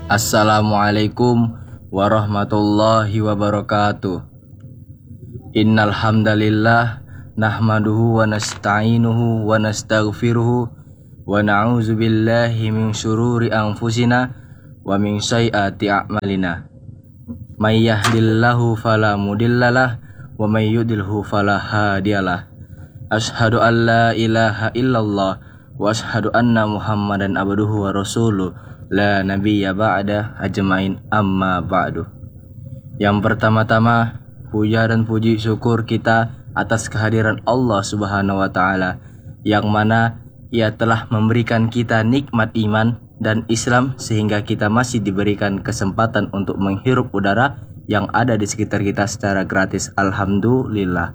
Assalamualaikum warahmatullahi wabarakatuh. Innal hamdalillah nahmaduhu wa nasta'inuhu wa nastaghfiruhu wa na'udzu billahi min syururi anfusina wa min sayyiati a'malina. May yahdihillahu fala mudhillalah wa may yudlilhu fala hadiyalah. Asyhadu an la ilaha illallah wa asyhadu anna Muhammadan abduhu wa rasuluh la nabiyya ba'da ajmain amma ba'du. Yang pertama-tama, puja dan puji syukur kita atas kehadiran Allah Subhanahu wa taala yang mana Ia telah memberikan kita nikmat iman dan Islam sehingga kita masih diberikan kesempatan untuk menghirup udara yang ada di sekitar kita secara gratis. Alhamdulillah.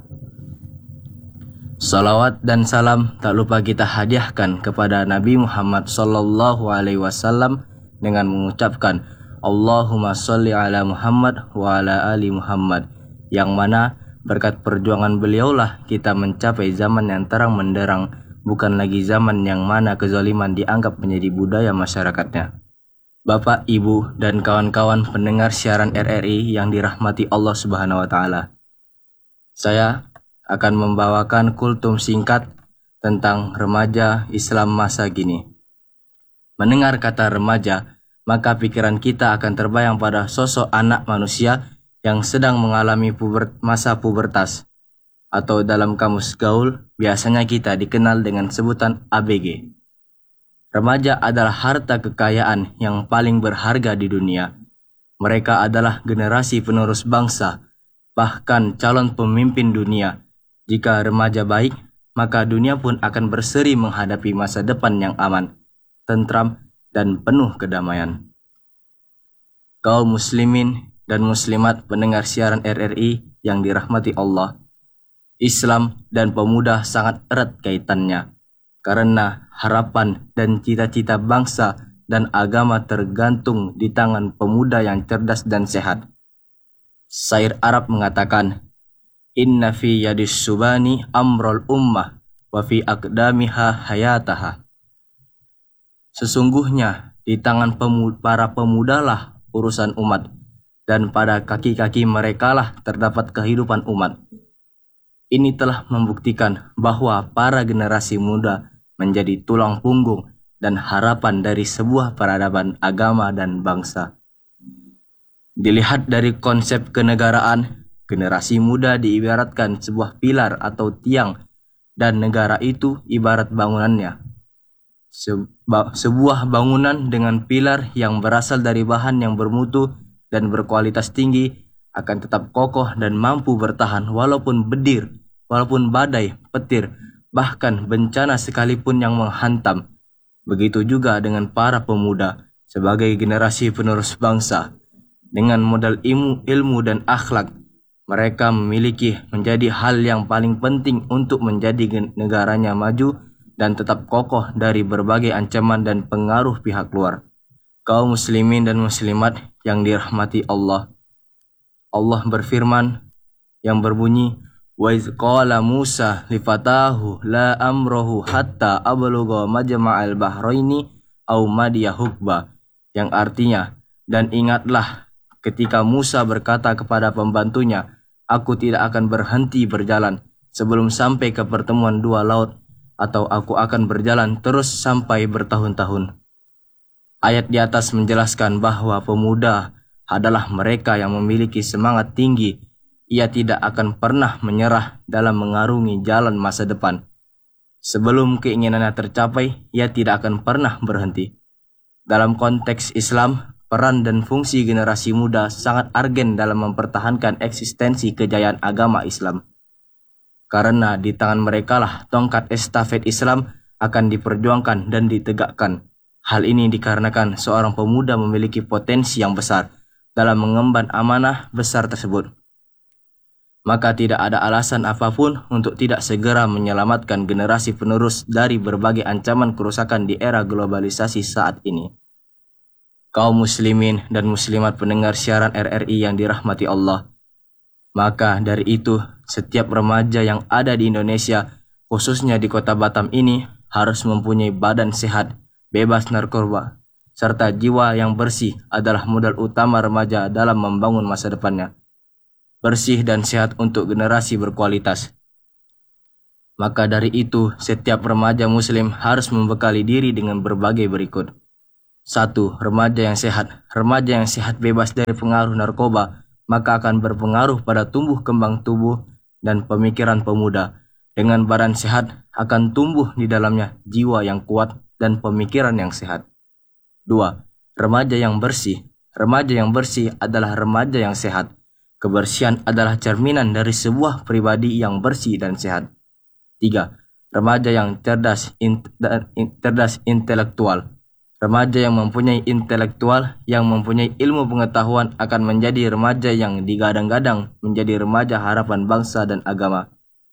Salawat dan salam tak lupa kita hadiahkan kepada Nabi Muhammad sallallahu alaihi wasallam dengan mengucapkan Allahumma sholli ala Muhammad wa ala ali Muhammad, yang mana berkat perjuangan beliaulah kita mencapai zaman yang terang menderang, bukan lagi zaman yang mana kezaliman dianggap menjadi budaya masyarakatnya. Bapak, Ibu, dan kawan-kawan pendengar siaran RRI yang dirahmati Allah Subhanahu wa taala. Saya akan membawakan kultum singkat tentang remaja Islam masa kini. Mendengar kata remaja, maka pikiran kita akan terbayang pada sosok anak manusia yang sedang mengalami masa pubertas, atau dalam kamus gaul biasanya kita dikenal dengan sebutan ABG. Remaja adalah harta kekayaan yang paling berharga di dunia. Mereka adalah generasi penerus bangsa, bahkan calon pemimpin dunia. Jika remaja baik, maka dunia pun akan berseri menghadapi masa depan yang aman, tentram, dan penuh kedamaian. Kaum muslimin dan muslimat pendengar siaran RRI yang dirahmati Allah, Islam dan pemuda sangat erat kaitannya, karena harapan dan cita-cita bangsa dan agama tergantung di tangan pemuda yang cerdas dan sehat. Syair Arab mengatakan, Inna fi yadis subani amrul ummah wa fi aqdamiha hayataha. Sesungguhnya di tangan para pemudalah urusan umat, dan pada kaki-kaki merekalah terdapat kehidupan umat. Ini telah membuktikan bahwa para generasi muda menjadi tulang punggung dan harapan dari sebuah peradaban agama dan bangsa. Dilihat dari konsep kenegaraan, generasi muda diibaratkan sebuah pilar atau tiang, dan negara itu ibarat bangunannya. Sebuah bangunan dengan pilar yang berasal dari bahan yang bermutu dan berkualitas tinggi akan tetap kokoh dan mampu bertahan walaupun bedir, walaupun badai, petir, bahkan bencana sekalipun yang menghantam. Begitu juga dengan para pemuda sebagai generasi penerus bangsa. Dengan modal ilmu dan akhlak, mereka memiliki menjadi hal yang paling penting untuk menjadi negaranya maju dan tetap kokoh dari berbagai ancaman dan pengaruh pihak luar. Kaum muslimin dan muslimat yang dirahmati Allah. Allah berfirman yang berbunyi, Wa iz qala Musa li fatahu la amrohu hatta ablugha majma'al bahraini aw madiya hukba, yang artinya, dan ingatlah ketika Musa berkata kepada pembantunya, aku tidak akan berhenti berjalan sebelum sampai ke pertemuan dua laut, atau aku akan berjalan terus sampai bertahun-tahun. Ayat di atas menjelaskan bahwa pemuda adalah mereka yang memiliki semangat tinggi. Ia tidak akan pernah menyerah dalam mengarungi jalan masa depan. Sebelum keinginannya tercapai, ia tidak akan pernah berhenti. Dalam konteks Islam, peran dan fungsi generasi muda sangat argen dalam mempertahankan eksistensi kejayaan agama Islam. Karena di tangan merekalah tongkat estafet Islam akan diperjuangkan dan ditegakkan. Hal ini dikarenakan seorang pemuda memiliki potensi yang besar dalam mengemban amanah besar tersebut. Maka tidak ada alasan apapun untuk tidak segera menyelamatkan generasi penerus dari berbagai ancaman kerusakan di era globalisasi saat ini. Kaum muslimin dan muslimat pendengar siaran RRI yang dirahmati Allah, maka dari itu setiap remaja yang ada di Indonesia, khususnya di kota Batam ini, harus mempunyai badan sehat, bebas narkoba, serta jiwa yang bersih adalah modal utama remaja dalam membangun masa depannya. Bersih dan sehat untuk generasi berkualitas. Maka dari itu, setiap remaja muslim harus membekali diri dengan berbagai berikut. 1. Remaja yang sehat. Remaja yang sehat bebas dari pengaruh narkoba, maka akan berpengaruh pada tumbuh kembang tubuh dan pemikiran pemuda. Dengan badan sehat, akan tumbuh di dalamnya jiwa yang kuat dan pemikiran yang sehat. 2. Remaja yang bersih. Remaja yang bersih adalah remaja yang sehat. Kebersihan adalah cerminan dari sebuah pribadi yang bersih dan sehat. 3. Remaja yang cerdas intelektual. Remaja yang mempunyai intelektual, yang mempunyai ilmu pengetahuan akan menjadi remaja yang digadang-gadang menjadi remaja harapan bangsa dan agama.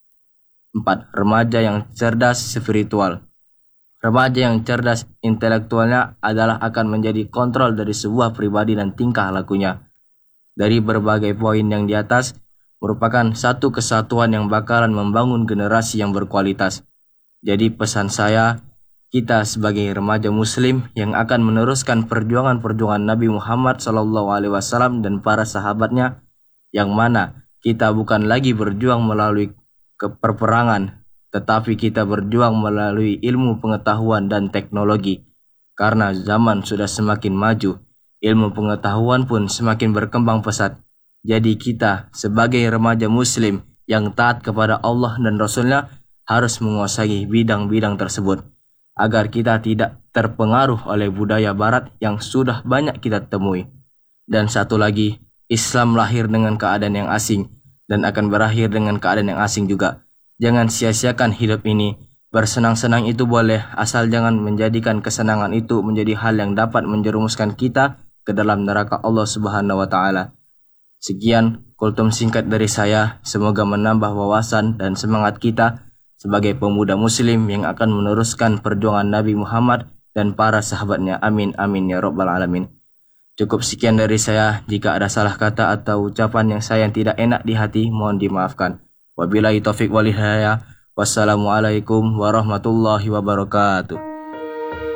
4. Remaja yang cerdas spiritual. Remaja yang cerdas intelektualnya adalah akan menjadi kontrol dari sebuah pribadi dan tingkah lakunya. Dari berbagai poin yang di atas, merupakan satu kesatuan yang bakalan membangun generasi yang berkualitas. Jadi pesan saya, kita sebagai remaja muslim yang akan meneruskan perjuangan-perjuangan Nabi Muhammad SAW dan para sahabatnya, yang mana kita bukan lagi berjuang melalui peperangan, tetapi kita berjuang melalui ilmu pengetahuan dan teknologi. Karena zaman sudah semakin maju, ilmu pengetahuan pun semakin berkembang pesat. Jadi kita sebagai remaja muslim yang taat kepada Allah dan Rasulnya harus menguasai bidang-bidang tersebut agar kita tidak terpengaruh oleh budaya barat yang sudah banyak kita temui. Dan satu lagi, Islam lahir dengan keadaan yang asing dan akan berakhir dengan keadaan yang asing juga. Jangan sia-siakan hidup ini. Bersenang-senang itu boleh, asal jangan menjadikan kesenangan itu menjadi hal yang dapat menjerumuskan kita ke dalam neraka Allah Subhanahu wa taala. Sekian kultum singkat dari saya, semoga menambah wawasan dan semangat kita sebagai pemuda muslim yang akan meneruskan perjuangan Nabi Muhammad dan para sahabatnya. Amin amin ya rabbal alamin. Cukup sekian dari saya. Jika ada salah kata atau ucapan yang saya tidak enak di hati, mohon dimaafkan. Wabillahi taufik wal hidayah. Wassalamualaikum warahmatullahi wabarakatuh.